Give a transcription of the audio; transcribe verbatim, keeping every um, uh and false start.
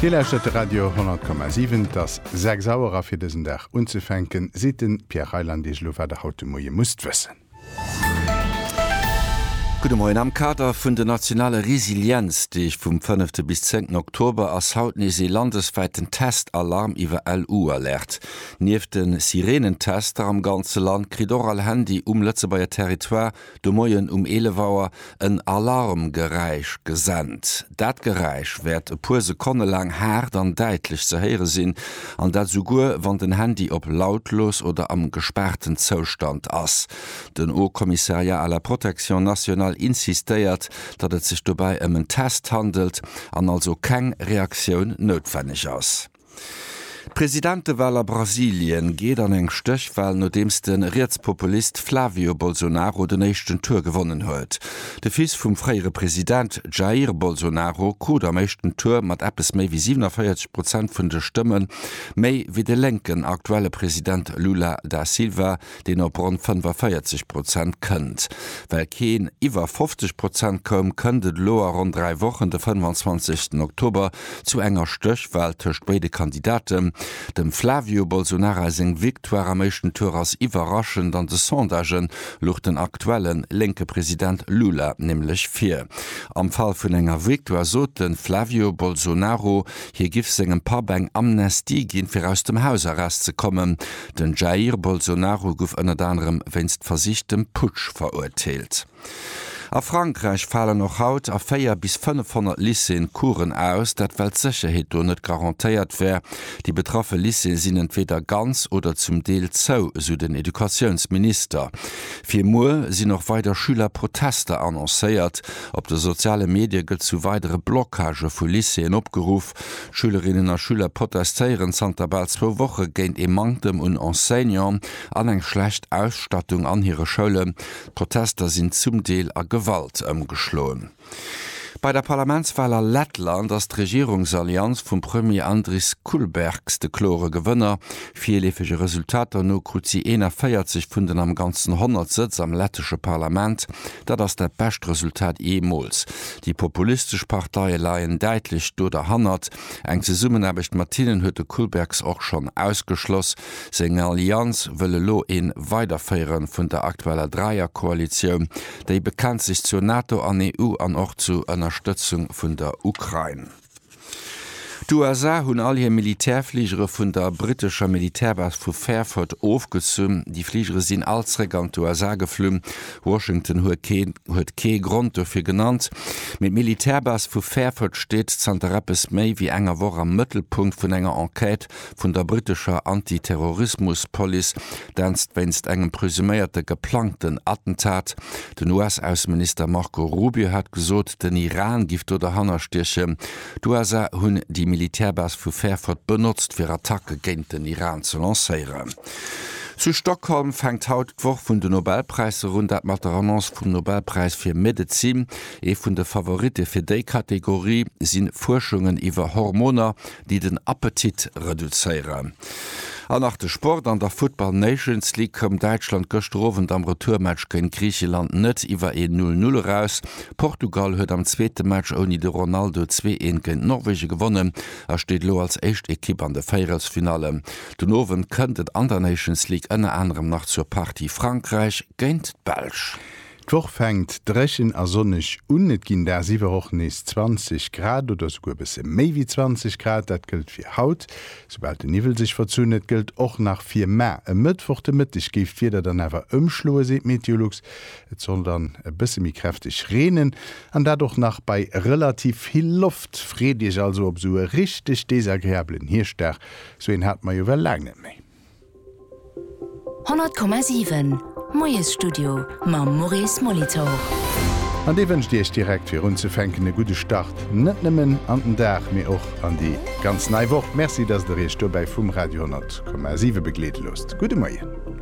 Vilächte Radio hundert Komma sieben das sechs sauer fir dëssen Dach unzufänken, sitten Pierre Heiland Dich Lower der Haut Moie musst wëssen. Guten Morgen. Am Kader vun der nationale Resilienz, die ich vom fünften bis zehnten Oktober als haut se landesweiten Testalarm iwwer L U erlärt. Nief den Sirenentester am ganze Land krit auch all Handy um Lützebauer Territoire do Moien um Elevauer en Alarmgereich gesandt. Dat Gereich werd e puer Sekunde lang hart an deitlich ze heere sinn, an dat sogur wann den Handy op lautlos oder am gesperrten Zustand ass. Den O-Kommissariat à la Protection nationale insistiert, dat et sich dabei um einen Test handelt, an also keng Reaktion notwendig ass. Präsidentewahl Brasilien geht an eng Stöchwahl, nodems den Rechtspopulist Flavio Bolsonaro den nächsten Tour gewonnen huet. De Fils vum freiere Präsident Jair Bolsonaro kot am nächsten Tour mat etwas méi wie siebenundvierzig Prozent vun de Stimmen, méi wie de lenken aktuelle Präsident Lula da Silva, den op rund fünfundvierzig Prozent kënnt. Weil kein iwwer fünfzig Prozent kom, kënnet lo rund drei Wochen de fünfundzwanzigsten Oktober zu enger Stöchwahl tcht beide Kandidaten. Dem Flavio Bolsonaro seg Victoire am mechten Tour ass iwwerraschend an de Sondagen luch den aktuellen linke Präsident Lula nämlich vier. Am Fall vun enger Victoire so den Flavio Bolsonaro hier gif segem Pabeng Amnestie ginn fir aus dem Hausarrest ze kommen. Den Jair Bolsonaro gouf ënner anderem wennst versichtem Putsch verurteilt. A Frankreich fallen noch haut a vier bis fünfhundert Lyceen Kuren aus, dat weil Sicherheit do net garantiiert wär. Die betroffene Lyceen sind entweder ganz oder zum Deel zou, so den Edukationsminister. Vier Mo sind noch weiter Schülerproteste annoncéiert. Op de soziale Medien gëtt zu weitere Blockage vu Lyceen opgeruf. Schülerinnen a Schüler protestieren Santa bald zwei Wochen géint e Mangdem und Enseignant an eng schlecht Ausstattung an ihre Schule. Protester sind zum Deel a Gewalt umgeschlohen. Bei der Parlamentswahl Lettland as d Regierungsallianz vum Premier Andris Kulbergs de klore Gewënner, vierlefege Resultater no kruzi einundvierzig vun den am ganzen hundert Sitz am lettische Parlament, dat ass der best Resultat jemals. Die populistisch Partei leiien deitlich do der Hannert, eng ze summen habecht Martinen huete Kulbergs auch schon ausgeschloss, seg Allianz wëlle lo en weiterfeieren vun der aktueller Dreierkoalition, déi bekannt sich zur NATO an E U an och zu einer Unterstützung vun der Ukraine. Die U S A hunn all hier Militärfliegere vun der britischer Militärbasis vu Fairford aufgesum. Die Fliegere sind alsreg an die U S A geflüm. Washington huet ke Grund dafür genannt. Mit Militärbasis vu Fairford steht Zanterrappes méi wie enger Woche am Mittelpunkt vun enger Enquete vun der britischer Antiterrorismuspolice, danst wennst engem presümierte geplanten Attentat. Den U S-Außenminister Marco Rubio hat gesot, den Iran gift oder Hannerstiche. Die U S A hunn die Militärbas vu Fairford benutzt fir Attacke géint den Iran zu lanceieren. Zu Stockholm fängt haut d'woch vun de Nobelpreise rund dat mat der Annonce vum Nobelpreis fir Medizin. E vun de Favorite fir déi Kategorie sinn Forschungen iwwer Hormoner, die den Appetit reduzéieren. An nach de Sport an der Football Nations League kom Deutschland gestrowen am Retourmatch gegen Griechenland net iwwer e null null raus. Portugal huet am zweite Match oni de Ronaldo zwei eins gegen Norwegen gewonnen. Er steht lo als echt Ekipp an de Feierelsfinale. Den Nowen kënnt an der Nations League ënner anderem nach zur Partie Frankreich géint Belsch. D'woch fängt drechen a sonnig un, net ginn der siwe och nees zwanzig Grad oder sogar bisse méi wie zwanzig Grad, dat gilt fir Haut. Sobald de Nivel sich verzunet, gilt och nach vier Mä. E Mittwoch de Mittich gift wieder dann awer ëmschloe seet Meteorologs, et soll dann e bisse mi kräftig renen, an dadurch nach bei relativ viel Luft fredig also op so e richtig desagréablen Hirstach, so en hat ma jower lang net méi. hundert Komma sieben Moies Studio ma Maurice Molitor. An de wëncht Dich direkt fir unzufänken e gute Start, net nëmmen an den Dach mé och an die ganz nei Woch. Merci, dats der Recht bei vum Radio hundert Komma sieben begleet lost. Gute Moien.